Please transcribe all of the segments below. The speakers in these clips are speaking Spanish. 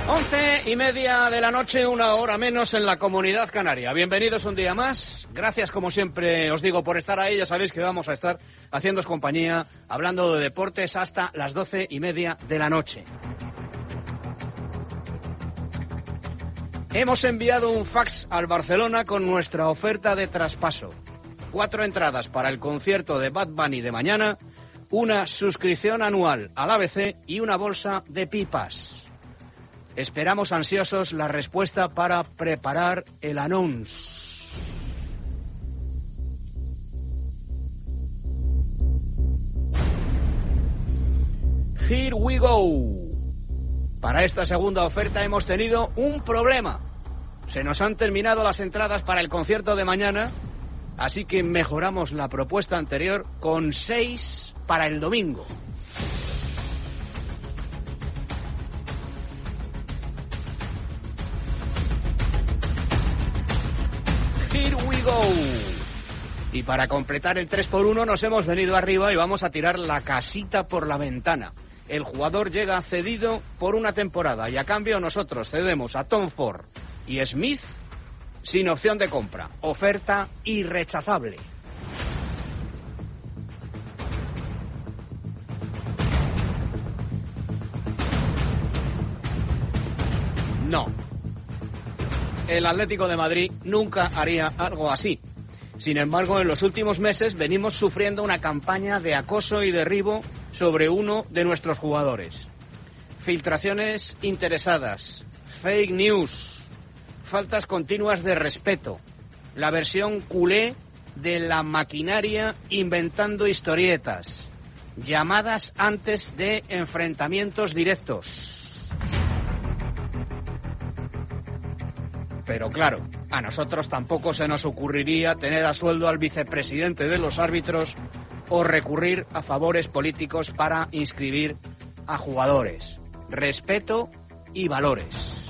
11:30 de la noche, 1 hora menos en la Comunidad Canaria. Bienvenidos un día más. Gracias, como siempre, os digo, por estar ahí. Ya sabéis que vamos a estar haciéndoos compañía, hablando de deportes hasta las 12:30 de la noche. Hemos enviado un fax al Barcelona con nuestra oferta de traspaso. 4 entradas para el concierto de Bad Bunny de mañana, una suscripción anual al ABC y una bolsa de pipas. Esperamos ansiosos la respuesta para preparar el anuncio. Here we go. Para esta segunda oferta hemos tenido un problema. Se nos han terminado las entradas para el concierto de mañana, así que mejoramos la propuesta anterior con 6 para el domingo. Here we go. Y para completar el 3x1 nos hemos venido arriba y vamos a tirar la casita por la ventana. El jugador llega cedido por una temporada y a cambio nosotros cedemos a Tom Ford y Smith sin opción de compra. Oferta irrechazable. No. El Atlético de Madrid nunca haría algo así. Sin embargo, en los últimos meses venimos sufriendo una campaña de acoso y derribo sobre uno de nuestros jugadores. Filtraciones interesadas, fake news, faltas continuas de respeto, la versión culé de la maquinaria inventando historietas, llamadas antes de enfrentamientos directos. Pero claro, a nosotros tampoco se nos ocurriría tener a sueldo al vicepresidente de los árbitros o recurrir a favores políticos para inscribir a jugadores. Respeto y valores.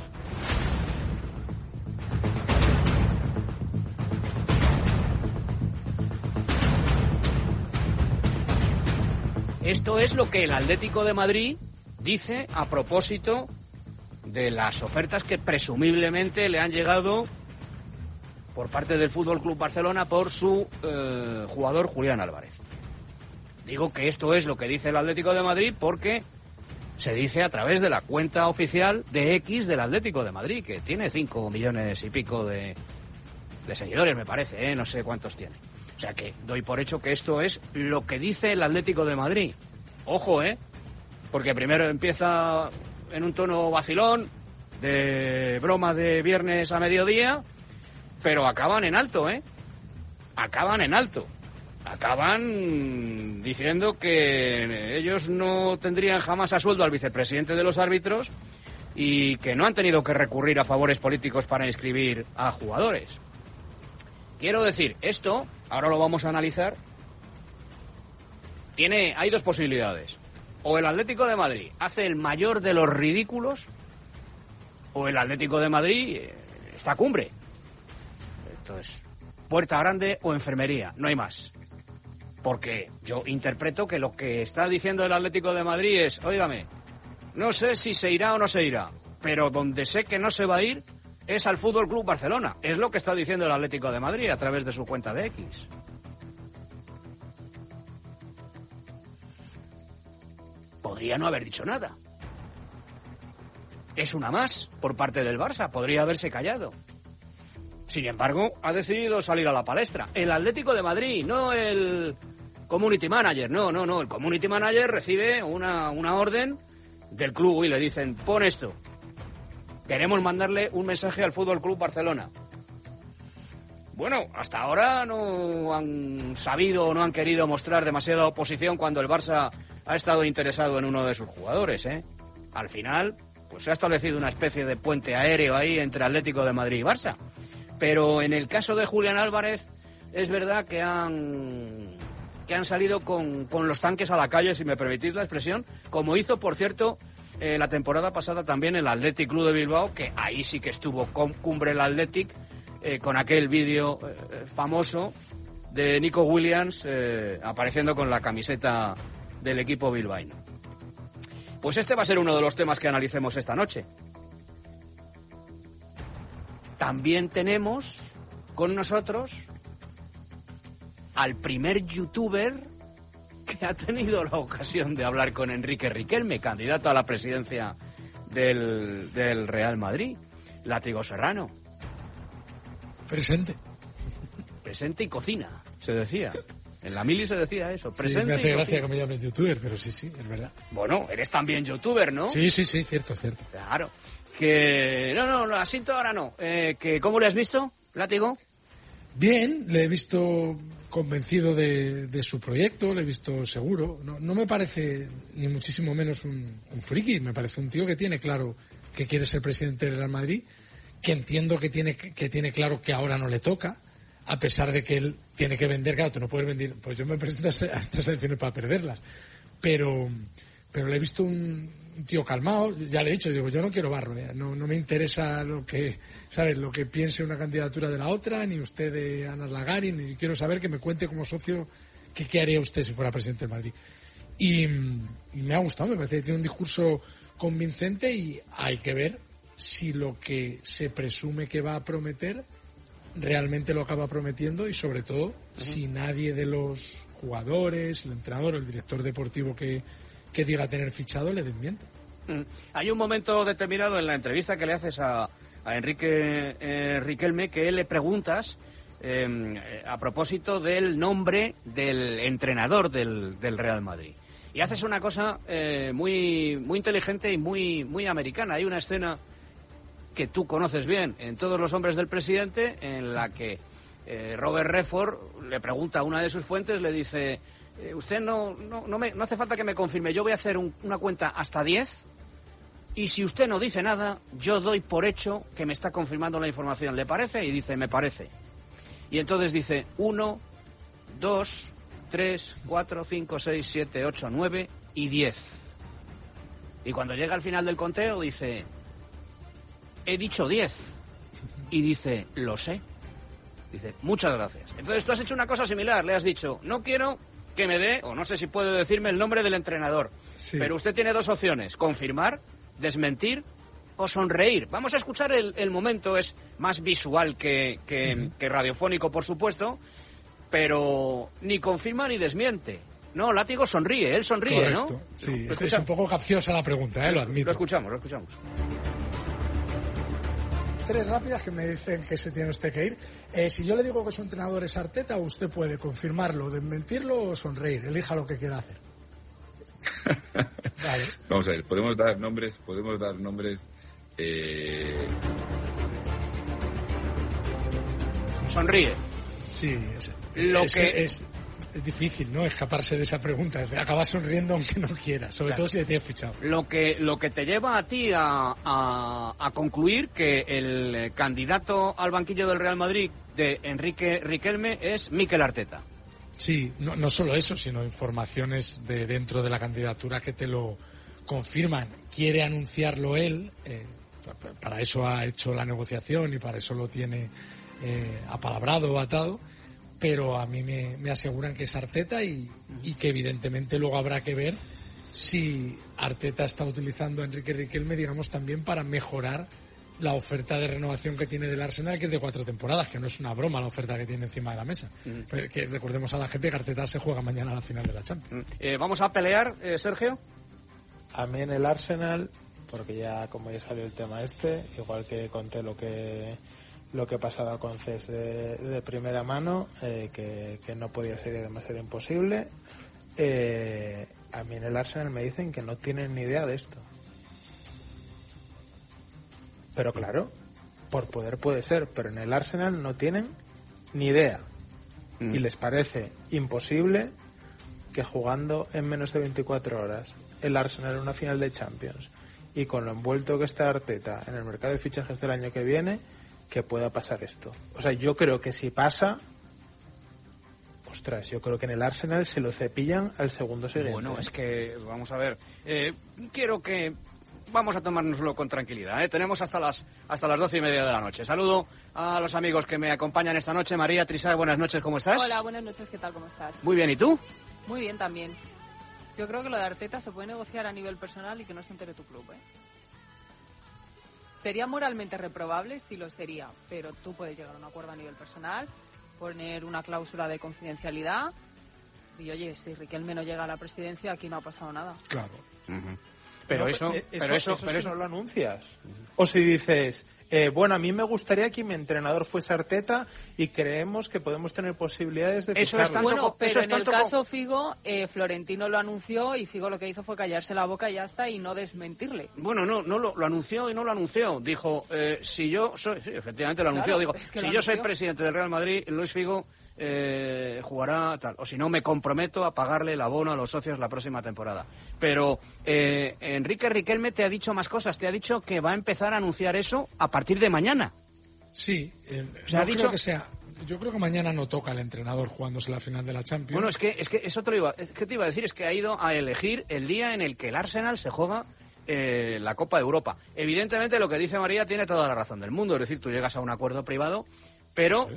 Esto es lo que el Atlético de Madrid dice a propósito de las ofertas que presumiblemente le han llegado por parte del Fútbol Club Barcelona por su jugador Julián Álvarez. Digo que esto es lo que dice el Atlético de Madrid porque se dice a través de la cuenta oficial de X del Atlético de Madrid, que tiene 5 millones y pico de seguidores, me parece, no sé cuántos tiene. O sea que doy por hecho que esto es lo que dice el Atlético de Madrid. Ojo, porque primero empieza en un tono vacilón, de broma de viernes a mediodía, pero acaban en alto, Acaban en alto. Acaban diciendo que ellos no tendrían jamás a sueldo al vicepresidente de los árbitros y que no han tenido que recurrir a favores políticos para inscribir a jugadores. Quiero decir, esto, ahora lo vamos a analizar, hay 2 posibilidades. O el Atlético de Madrid hace el mayor de los ridículos, o el Atlético de Madrid está a cumbre. Esto es puerta grande o enfermería, no hay más. Porque yo interpreto que lo que está diciendo el Atlético de Madrid es, óigame, no sé si se irá o no se irá, pero donde sé que no se va a ir es al Fútbol Club Barcelona. Es lo que está diciendo el Atlético de Madrid a través de su cuenta de X. Podría no haber dicho nada. Es una más por parte del Barça. Podría haberse callado. Sin embargo, ha decidido salir a la palestra. El Atlético de Madrid, no el community manager. No. El community manager recibe una orden del club y le dicen, pon esto. Queremos mandarle un mensaje al Fútbol Club Barcelona. Bueno, hasta ahora no han sabido o no han querido mostrar demasiada oposición cuando el Barça ha estado interesado en uno de sus jugadores, Al final, pues se ha establecido una especie de puente aéreo ahí entre Atlético de Madrid y Barça. Pero en el caso de Julián Álvarez, es verdad que han salido con los tanques a la calle, si me permitís la expresión, como hizo, por cierto, la temporada pasada también el Athletic Club de Bilbao, que ahí sí que estuvo con cumbre el Athletic, con aquel vídeo famoso de Nico Williams apareciendo con la camiseta del equipo bilbaíno. Pues este va a ser uno de los temas que analicemos esta noche. también tenemos con nosotros al primer youtuber que ha tenido la ocasión de hablar con Enrique Riquelme, candidato a la presidencia del Real Madrid, Látigo Serrano. Presente. Presente y cocina, se decía. En la mili se decía eso. Presente. Sí, me hace y gracia cocina. que me llames youtuber, pero sí, es verdad. Bueno, eres también youtuber, ¿no? Sí, cierto. Claro. Que... No, asinto ahora no. Que ¿cómo le has visto, Látigo? Bien, le he visto convencido de su proyecto, le he visto seguro. No me parece ni muchísimo menos un friki, me parece un tío que tiene claro que quiere ser presidente del Real Madrid, que entiendo que tiene claro que ahora no le toca, a pesar de que él tiene que vender. Claro, tú no puedes vender, pues yo me presento a estas elecciones para perderlas, pero le he visto un tío calmado. Ya le he dicho, digo, yo no quiero barro, no me interesa lo que piense una candidatura de la otra, ni usted de Ana Lagari, ni quiero saber, que me cuente como socio qué haría usted si fuera presidente del Madrid. Y me ha gustado, me parece que tiene un discurso convincente, y hay que ver si lo que se presume que va a prometer realmente lo acaba prometiendo, y sobre todo si nadie de los jugadores, el entrenador o el director deportivo que diga tener fichado le desmiente. Hay un momento determinado en la entrevista que le haces a Enrique Riquelme, que le preguntas a propósito del nombre del entrenador del Real Madrid. Y haces una cosa muy inteligente y muy americana. Hay una escena que tú conoces bien en Todos los hombres del presidente, en la que Robert Redford le pregunta a una de sus fuentes, le dice: usted no hace falta que me confirme, yo voy a hacer una cuenta hasta 10, y si usted no dice nada, yo doy por hecho que me está confirmando la información. ¿Le parece? Y dice: me parece. Y entonces dice: 1, 2, 3, 4, 5, 6, 7, 8, 9 y 10. Y cuando llega al final del conteo dice: he dicho 10. Y dice: lo sé. Dice: muchas gracias. Entonces tú has hecho una cosa similar, le has dicho: no quiero que me dé, o no sé si puede decirme el nombre del entrenador, sí, pero usted tiene dos opciones: confirmar, desmentir o sonreír. Vamos a escuchar el momento. Es más visual que radiofónico, por supuesto, pero ni confirma ni desmiente. No, Látigo sonríe, él sonríe. Correcto. ¿No? Sí, es un poco capciosa la pregunta, lo admito. Lo escuchamos. 3 rápidas que me dicen que se tiene usted que ir. Si yo le digo que su entrenador es Arteta, usted puede confirmarlo, desmentirlo o sonreír. Elija lo que quiera hacer. Vale. Vamos a ver, podemos dar nombres. Sonríe. Sí, es difícil, ¿no?, escaparse de esa pregunta. Acabas sonriendo aunque no quieras, sobre todo si le tienes fichado. Lo que te lleva a ti a concluir que el candidato al banquillo del Real Madrid de Enrique Riquelme es Mikel Arteta. Sí, no solo eso, sino informaciones de dentro de la candidatura que te lo confirman. Quiere anunciarlo él, para eso ha hecho la negociación y para eso lo tiene apalabrado o atado, pero a mí me aseguran que es Arteta y que evidentemente luego habrá que ver si Arteta está utilizando a Enrique Riquelme, digamos, también para mejorar la oferta de renovación que tiene del Arsenal, que es de 4 temporadas, que no es una broma la oferta que tiene encima de la mesa. Que recordemos a la gente que Arteta se juega mañana a la final de la Champions. ¿Vamos a pelear, Sergio? A mí en el Arsenal, porque como ya salió el tema igual que conté lo que pasaba con CES de primera mano, que no podía ser, además era imposible. A mí en el Arsenal me dicen que no tienen ni idea de esto. Pero claro, por poder puede ser, pero en el Arsenal no tienen ni idea. Y les parece imposible que jugando en menos de 24 horas el Arsenal en una final de Champions y con lo envuelto que está Arteta en el mercado de fichajes del año que viene, que pueda pasar esto. O sea, yo creo que si pasa, yo creo que en el Arsenal se lo cepillan al segundo siguiente. Bueno, es que, vamos a ver, quiero que vamos a tomárnoslo con tranquilidad, Tenemos hasta las 12:30 de la noche. Saludo a los amigos que me acompañan esta noche. María Trisay, buenas noches, ¿cómo estás? Hola, buenas noches, ¿qué tal? ¿Cómo estás? Muy bien, ¿y tú? Muy bien también. Yo creo que lo de Arteta se puede negociar a nivel personal y que no se entere tu club, sería moralmente reprobable, sí lo sería, pero tú puedes llegar a un acuerdo a nivel personal, poner una cláusula de confidencialidad y, oye, si Riquelme no llega a la presidencia, aquí no ha pasado nada. Claro. Pero No, eso no lo anuncias. O si dices, bueno, a mí me gustaría que mi entrenador fuese Arteta y creemos que podemos tener posibilidades de Eso es ficharlo. tanto Pero en el tanto caso Figo, Florentino lo anunció y Figo lo que hizo fue callarse la boca y ya está, y no desmentirle. Bueno, no lo anunció y no lo anunció. Dijo, si yo soy... Sí, efectivamente lo anunció. Claro, Digo, es que si lo yo soy anunció. presidente del Real Madrid, Luis Figo jugará tal. O si no, me comprometo a pagarle el abono a los socios la próxima temporada. Pero Enrique Riquelme te ha dicho más cosas. Te ha dicho que va a empezar a anunciar eso a partir de mañana. Sí, Se ha no dicho- creo que sea. Yo creo que mañana no toca el entrenador jugándose la final de la Champions. Bueno, es que eso te iba a decir, es que ha ido a elegir el día en el que el Arsenal se juega la Copa de Europa. Evidentemente lo que dice María tiene toda la razón del mundo, es decir, tú llegas a un acuerdo privado, pero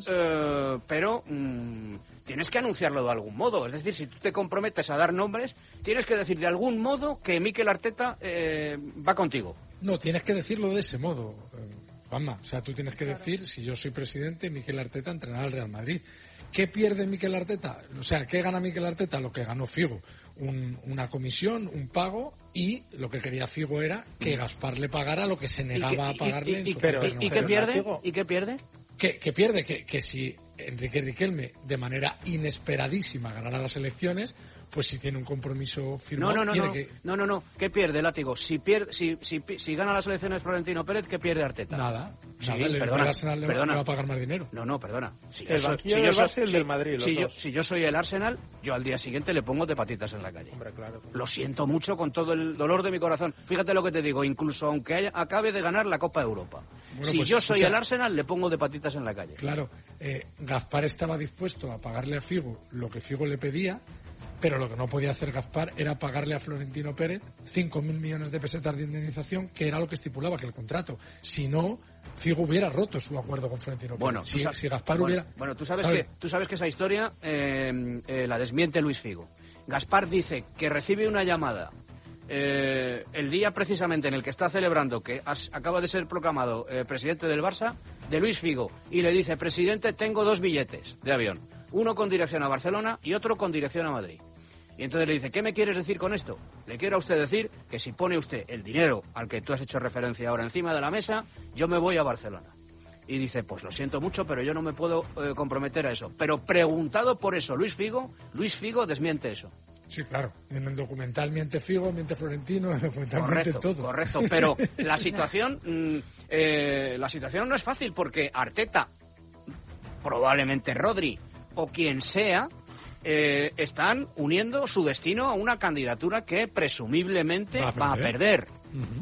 tienes que anunciarlo de algún modo. Es decir, si tú te comprometes a dar nombres, tienes que decir de algún modo que Mikel Arteta va contigo. No, tienes que decirlo de ese modo, Juanma. O sea, tú tienes que decir, si yo soy presidente, Mikel Arteta entrenará al Real Madrid. ¿Qué pierde Mikel Arteta? O sea, ¿qué gana Mikel Arteta? Lo que ganó Figo. Una comisión, un pago, y lo que quería Figo era que Gaspar le pagara lo que se negaba a pagarle en su qué renovación. pierde? Látigo. ¿Y qué pierde? ¿Qué pierde? Que si Enrique Riquelme, de manera inesperadísima, ganara las elecciones, pues si tiene un compromiso firmado, No. ¿Qué pierde, Látigo? Si gana las elecciones Florentino Pérez, ¿qué pierde Arteta? Nada. Sí, El perdona, Arsenal le va a pagar más dinero. No, perdona. El banquillo del Barça y el del Madrid, los dos. Si yo soy el Arsenal, yo al día siguiente le pongo de patitas en la calle. Hombre, claro. Lo siento mucho con todo el dolor de mi corazón. Fíjate lo que te digo, incluso aunque acabe de ganar la Copa de Europa. Bueno, Si pues, yo soy escucha, el Arsenal, le pongo de patitas en la calle. Claro, Gaspar estaba dispuesto a pagarle a Figo lo que Figo le pedía, pero lo que no podía hacer Gaspar era pagarle a Florentino Pérez 5.000 millones de pesetas de indemnización, que era lo que estipulaba que el contrato. Si no, Figo hubiera roto su acuerdo con Florentino Pérez. Bueno, si Gaspar hubiera... Bueno, tú sabes que esa historia la desmiente Luis Figo. Gaspar dice que recibe una llamada el día precisamente en el que está celebrando que acaba de ser proclamado presidente del Barça, de Luis Figo, y le dice: presidente, tengo 2 billetes de avión, uno con dirección a Barcelona y otro con dirección a Madrid. Y entonces le dice: ¿qué me quieres decir con esto? Le quiero a usted decir que si pone usted el dinero al que tú has hecho referencia ahora encima de la mesa, yo me voy a Barcelona. Y dice: pues lo siento mucho, pero yo no me puedo comprometer a eso. Pero preguntado por eso Luis Figo desmiente eso. Sí, claro. En el documental miente Figo, miente Florentino, en el documental miente todo. Correcto, pero la situación no es fácil, porque Arteta, probablemente Rodri o quien sea, están uniendo su destino a una candidatura que presumiblemente va a perder. Uh-huh.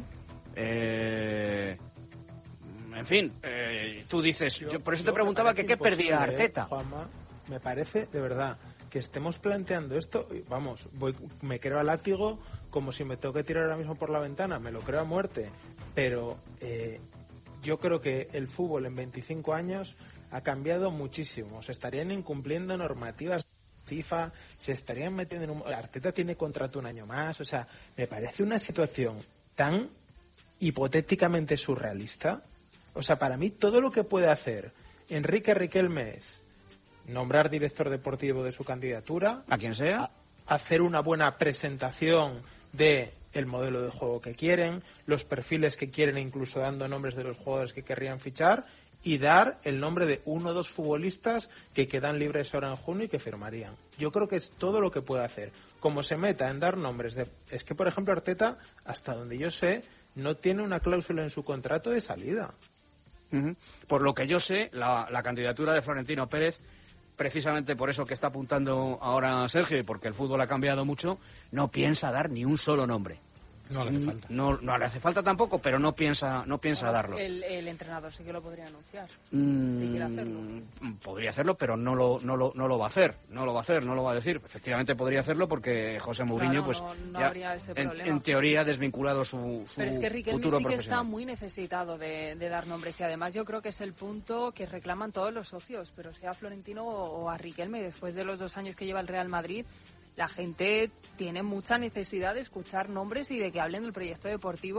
En fin, tú dices, yo por eso te preguntaba que qué perdía Arteta. Juanma, me parece, de verdad, que estemos planteando esto, vamos, me creo a látigo como si me tengo que tirar ahora mismo por la ventana, me lo creo a muerte, pero yo creo que el fútbol en 25 años ha cambiado muchísimo, se estarían incumpliendo normativas FIFA, se estarían metiendo en Arteta tiene contrato un año más, o sea, me parece una situación tan hipotéticamente surrealista. O sea, para mí todo lo que puede hacer Enrique Riquelme es nombrar director deportivo de su candidatura, A quien sea. hacer una buena presentación de el modelo de juego que quieren, los perfiles que quieren, incluso dando nombres de los jugadores que querrían fichar, y dar el nombre de 1 o 2 futbolistas que quedan libres ahora en junio y que firmarían. Yo creo que es todo lo que puede hacer. Como se meta en dar nombres de... Es que, por ejemplo, Arteta, hasta donde yo sé, no tiene una cláusula en su contrato de salida. Uh-huh. Por lo que yo sé, la candidatura de Florentino Pérez, precisamente por eso que está apuntando ahora Sergio, y porque el fútbol ha cambiado mucho, no piensa dar ni un solo nombre. No le hace falta. No le hace falta tampoco, pero no piensa darlo. El entrenador sí que lo podría anunciar. Si quiere hacerlo. Podría hacerlo, pero no lo va a hacer. No lo va a decir. Efectivamente podría hacerlo porque José Mourinho, Claro, pues no ya habría ese problema. en teoría ha desvinculado su Pero es que Riquelme futuro sí que profesional. está muy necesitado de dar nombres, y además yo creo que es el punto que reclaman todos los socios, pero sea Florentino o a Riquelme, después de los 2 años que lleva el Real Madrid, la gente tiene mucha necesidad de escuchar nombres y de que hablen del proyecto deportivo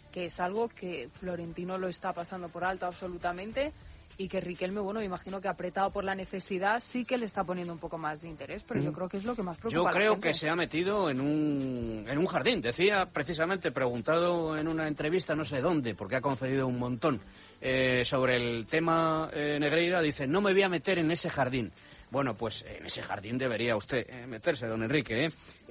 que es algo que Florentino lo está pasando por alto absolutamente, y que Riquelme, bueno, me imagino que apretado por la necesidad sí que le está poniendo un poco más de interés, pero yo creo que es lo que más preocupa Yo a la creo gente. que se ha metido en un jardín. Decía precisamente, preguntado en una entrevista, no sé dónde, porque ha concedido un montón, sobre el tema Negreira, dice, no me voy a meter en ese jardín. Bueno, pues en ese jardín debería usted meterse, don Enrique,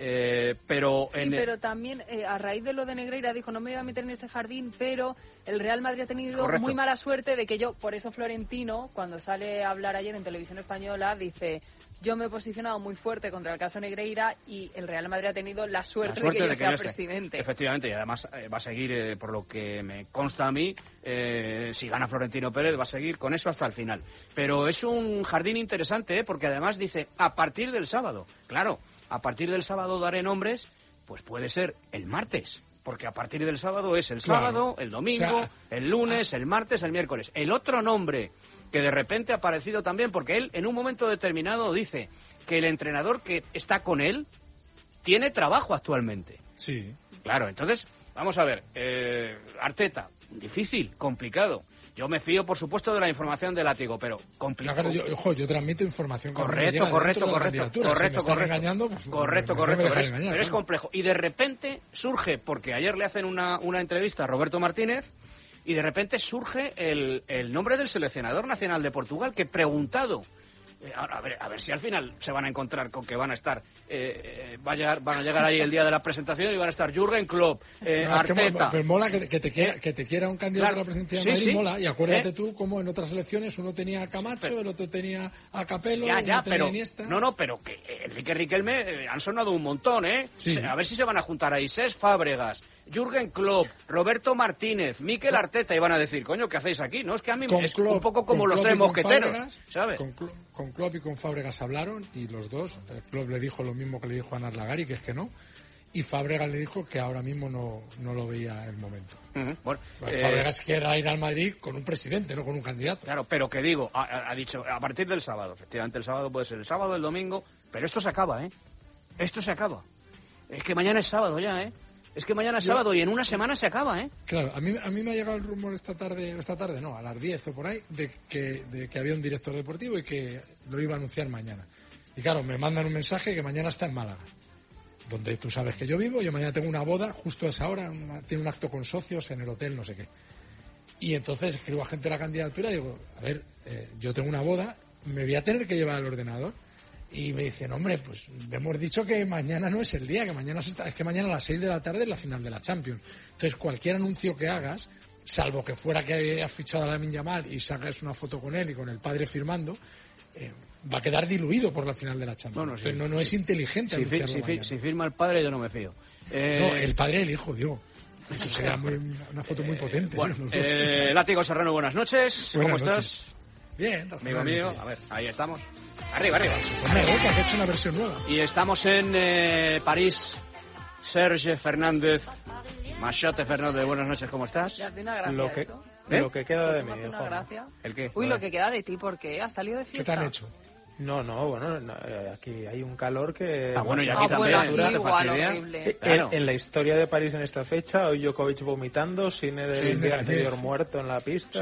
pero... Sí, pero también a raíz de lo de Negreira dijo, no me voy a meter en ese jardín, pero el Real Madrid ha tenido Correcto. muy mala suerte de que por eso Florentino, cuando sale a hablar ayer en Televisión Española, dice, yo me he posicionado muy fuerte contra el caso Negreira y el Real Madrid ha tenido la suerte de que yo sea presidente. Efectivamente, y además va a seguir, por lo que me consta a mí, si gana Florentino Pérez, va a seguir con eso hasta el final. Pero es un jardín interesante, porque además dice, a partir del sábado. Claro, a partir del sábado daré nombres, pues puede ser el martes. Porque a partir del sábado es el sábado, el domingo, el lunes, el martes, el miércoles. El otro nombre que de repente ha aparecido también, porque él en un momento determinado dice que el entrenador que está con él tiene trabajo actualmente. Sí. Claro, entonces, vamos a ver, Arteta, difícil, complicado. Yo me fío, por supuesto, de la información de Látigo, pero complicado. Claro, yo transmito información. Correcto. Engañando, pues, correcto. Pero es complejo. Y de repente surge, porque ayer le hacen una entrevista a Roberto Martínez, y de repente surge el nombre del seleccionador nacional de Portugal, que preguntado, a ver si al final se van a encontrar con que van a estar, van a llegar ahí el día de la presentación y van a estar Jürgen Klopp, Arteta. Pero mola que te quiera un candidato a la presidencia de Madrid, mola. Y acuérdate tú cómo en otras elecciones uno tenía a Camacho, el otro tenía a Capello, uno tenía a Iniesta. No, pero que Enrique Riquelme han sonado un montón, Sí. A ver si se van a juntar ahí Cesc Fábregas, Jürgen Klopp, Roberto Martínez, Mikel Arteta, y van a decir, coño, ¿qué hacéis aquí? No, es que a mí es un poco como los tres mosqueteros, ¿sabes? Con Klopp y con Fábregas hablaron, y los dos, Klopp le dijo lo mismo que le dijo a Anar Lagari, que es que no, y Fábregas le dijo que ahora mismo no lo veía el momento. Bueno, Fábregas quiere ir al Madrid con un presidente, no con un candidato. Claro, pero que digo, ha dicho, a partir del sábado, efectivamente el sábado puede ser el sábado, el domingo, pero esto se acaba, Esto se acaba. Es que mañana es sábado ya, Es que mañana es sábado y en una semana se acaba, Claro, a mí me ha llegado el rumor esta tarde no, a las 10 o por ahí, de que había un director deportivo y que lo iba a anunciar mañana. Y claro, me mandan un mensaje que mañana está en Málaga, donde tú sabes que yo vivo. Yo mañana tengo una boda justo a esa hora, tiene un acto con socios en el hotel, no sé qué. Y entonces escribo a gente de la candidatura y digo, a ver, yo tengo una boda, me voy a tener que llevar el ordenador. Y me dicen, hombre, pues hemos dicho que mañana no es el día, que mañana es que mañana a las 6 de la tarde es la final de la Champions. Entonces, cualquier anuncio que hagas, salvo que fuera que hayas fichado a Lamine Yamal y sacas una foto con él y con el padre firmando, va a quedar diluido por la final de la Champions. Bueno, sí. Entonces, no es inteligente anunciarlo si firma el padre, yo no me fío. No, el padre y el hijo, digo. Eso sería una foto muy potente. Bueno, Látigo Serrano, buenas noches. ¿Cómo estás? Bien, amigo mío. A ver, ahí estamos. Arriba. Pues me gusta que ha hecho una versión nueva. Y estamos en París. Serge Fernández. Machote Fernández, buenas noches, ¿cómo estás? Ya, de una gracia Lo que queda de mí, una gracia. ¿El qué? Uy, lo que queda de ti, ¿por qué? ¿Has salido de fiesta? ¿Qué te han hecho? No, bueno, aquí hay un calor que... bueno, y aquí también. Bueno, aquí ¿Te igual, fastidia? horrible. Claro. En la historia de París en esta fecha, hoy Djokovic vomitando, sin el día anterior muerto en la pista.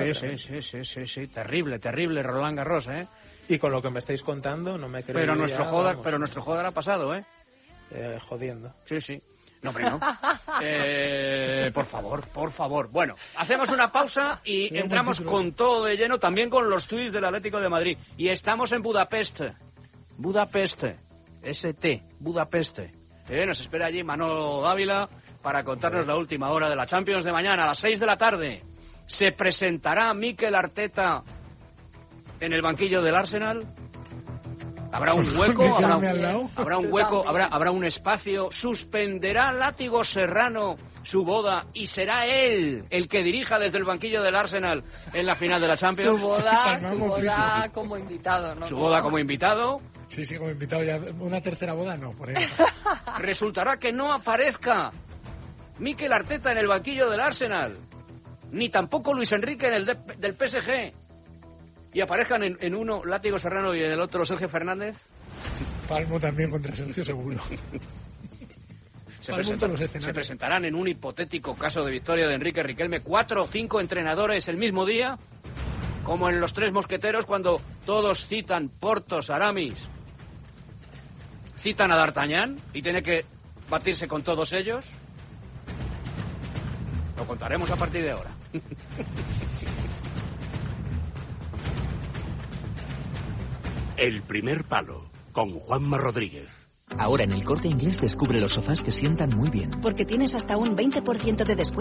Sí. Terrible, Roland Garros, Y con lo que me estáis contando, no me creo. Pero nuestro joder ha pasado, jodiendo. Sí. No, hombre, no. Por favor. Bueno, hacemos una pausa y entramos con todo de lleno, también con los tuits del Atlético de Madrid. Y estamos en Budapest. Budapest. Nos espera allí Manolo Dávila para contarnos la última hora de la Champions de mañana, a las 6 de la tarde. ¿Se presentará Mikel Arteta en el banquillo del Arsenal? ¿Habrá un hueco? ¿Habrá un espacio? ¿Suspenderá Látigo Serrano su boda y será él el que dirija desde el banquillo del Arsenal en la final de la Champions? Su boda como invitado, ¿no? Su boda como invitado. Sí, como invitado ya. Una tercera boda no, por ahí. Resultará que no aparezca Mikel Arteta en el banquillo del Arsenal, ni tampoco Luis Enrique en el del PSG. Y aparezcan en uno Látigo Serrano y en el otro Sergio Fernández. Palmo también contra Sergio, seguro. Se presentarán en un hipotético caso de victoria de Enrique Riquelme 4 o 5 entrenadores el mismo día, como en Los Tres Mosqueteros, cuando todos citan Porthos, Aramis, citan a D'Artagnan y tiene que batirse con todos ellos. Lo contaremos a partir de ahora. El primer palo, con Juanma Rodríguez. Ahora en El Corte Inglés descubre los sofás que sientan muy bien. Porque tienes hasta un 20% de descuento